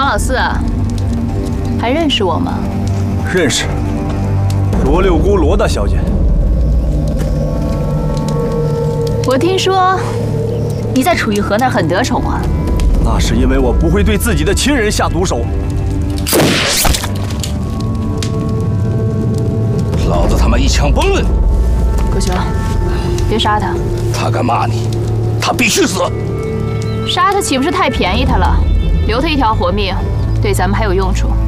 老四，还认识我吗？ 认识，罗六姑罗大小姐。 我听说你在楚玉河那儿很得宠啊。 那是因为我不会对自己的亲人下毒手。 老子他妈一枪崩了你！ 葛雄，别杀他。 他敢骂你，他必须死。 杀他岂不是太便宜他了？留他一条活命，对咱们还有用处。